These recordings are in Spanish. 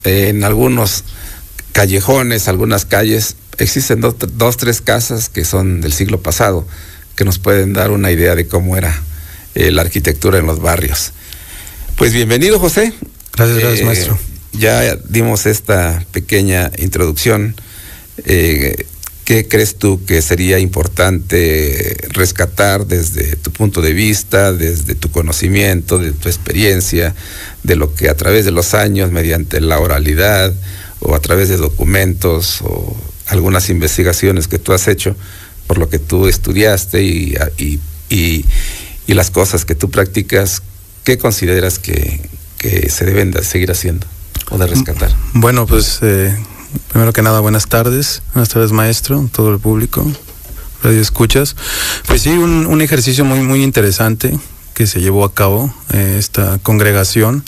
En algunos callejones, algunas calles, existen dos, tres casas que son del siglo pasado, que nos pueden dar una idea de cómo era la arquitectura en los barrios. Pues bienvenido, José. Gracias, maestro. Ya dimos esta pequeña introducción. ¿Qué crees tú que sería importante rescatar desde tu punto de vista, desde tu conocimiento, de tu experiencia, de lo que a través de los años, mediante la oralidad o a través de documentos o algunas investigaciones que tú has hecho, por lo que tú estudiaste y las cosas que tú practicas, qué consideras que se deben de seguir haciendo o de rescatar? Bueno, pues primero que nada, buenas tardes, maestro, todo el público, radio escuchas. Pues sí, un ejercicio muy interesante que se llevó a cabo, esta congregación,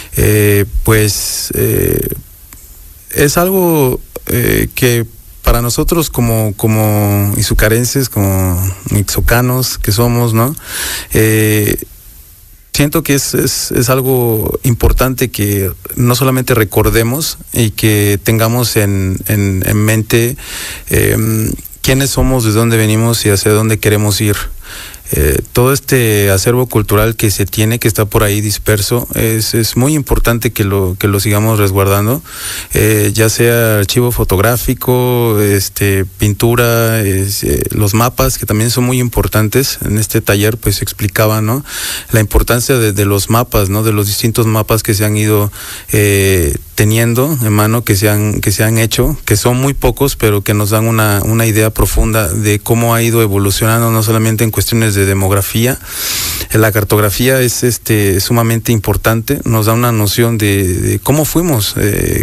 es algo que para nosotros como ixucarenses, como ixocanos que somos, ¿no? Siento que es algo importante que no solamente recordemos y que tengamos en mente quiénes somos, de dónde venimos y hacia dónde queremos ir. Todo este acervo cultural que se tiene, que está por ahí disperso, es muy importante que lo sigamos resguardando, ya sea archivo fotográfico, pintura, los mapas, que también son muy importantes. En este taller pues se explicaba, ¿no?, la importancia de los mapas, ¿no?, de los distintos mapas que se han ido teniendo en mano, que se han hecho, que son muy pocos, pero que nos dan una idea profunda de cómo ha ido evolucionando, no solamente en cuestiones de demografía. La cartografía es sumamente importante, nos da una noción de cómo fuimos,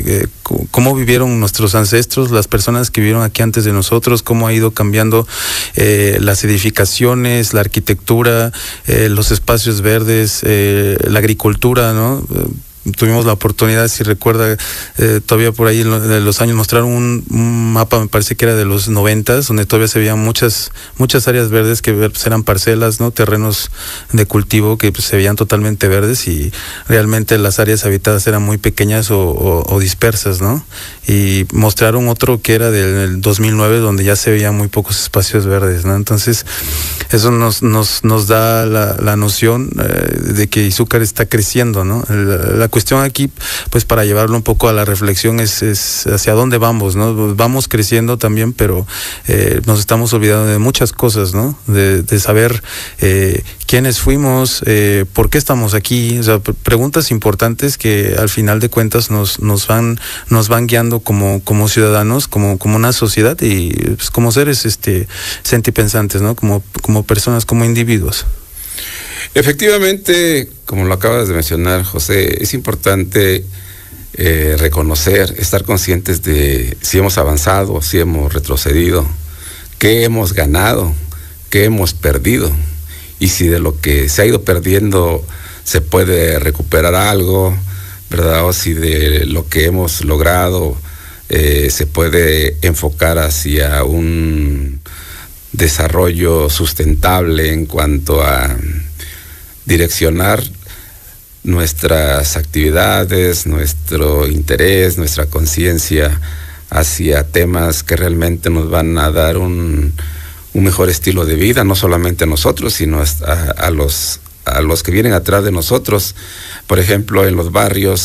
cómo vivieron nuestros ancestros, las personas que vivieron aquí antes de nosotros, cómo ha ido cambiando las edificaciones, la arquitectura, los espacios verdes, la agricultura, ¿no? Tuvimos la oportunidad, si recuerda, todavía por ahí en los años mostraron un mapa, me parece que era de los 90, donde todavía se veían muchas áreas verdes que pues, eran parcelas, ¿no?, terrenos de cultivo que pues, se veían totalmente verdes, y realmente las áreas habitadas eran muy pequeñas o dispersas, ¿no? Y mostraron otro que era del 2009, donde ya se veían muy pocos espacios verdes, ¿no? Entonces eso nos da la noción de que Izúcar está creciendo, ¿no? La cuestión aquí, pues para llevarlo un poco a la reflexión, es hacia dónde vamos, ¿no? Vamos creciendo también, pero nos estamos olvidando de muchas cosas, ¿no? De saber quiénes fuimos, por qué estamos aquí, o sea, preguntas importantes que al final de cuentas nos van guiando como ciudadanos, como una sociedad y pues, como seres sentipensantes, ¿no? Como personas, como individuos. Efectivamente, como lo acabas de mencionar, José, es importante reconocer, estar conscientes de si hemos avanzado, si hemos retrocedido, qué hemos ganado, qué hemos perdido, y si de lo que se ha ido perdiendo se puede recuperar algo, ¿verdad? O si de lo que hemos logrado se puede enfocar hacia un desarrollo sustentable en cuanto a direccionar nuestras actividades, nuestro interés, nuestra conciencia hacia temas que realmente nos van a dar un mejor estilo de vida, no solamente a nosotros, sino a los que vienen atrás de nosotros. Por ejemplo, en los barrios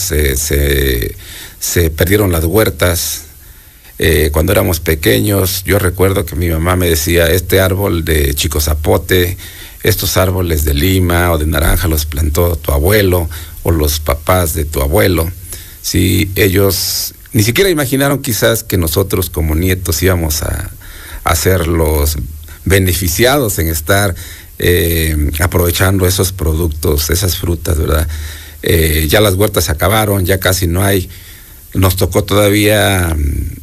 se perdieron las huertas. Cuando éramos pequeños, yo recuerdo que mi mamá me decía, este árbol de chico zapote, estos árboles de lima o de naranja los plantó tu abuelo o los papás de tu abuelo. Sí, ellos ni siquiera imaginaron quizás que nosotros como nietos íbamos a ser los beneficiados en estar aprovechando esos productos, esas frutas, ¿verdad? Ya las huertas se acabaron, ya casi no hay. Nos tocó todavía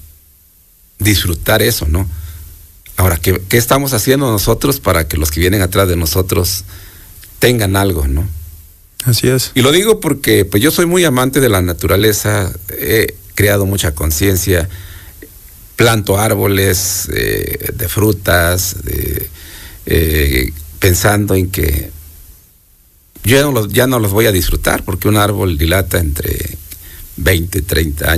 disfrutar eso, ¿no? Ahora, ¿qué estamos haciendo nosotros para que los que vienen atrás de nosotros tengan algo, ¿no? Así es. Y lo digo porque pues yo soy muy amante de la naturaleza, he creado mucha conciencia, planto árboles de frutas, pensando en que yo ya no los voy a disfrutar, porque un árbol dilata entre 20, 30 años.